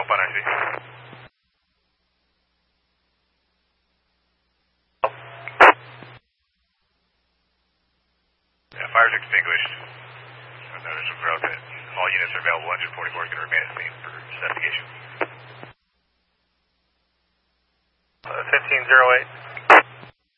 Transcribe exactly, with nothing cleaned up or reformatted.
up on I C. Yeah, fire's extinguished. No additional growth. All units are available. Engine forty-four is going to remain at scene for investigation. Uh, fifteen oh eight.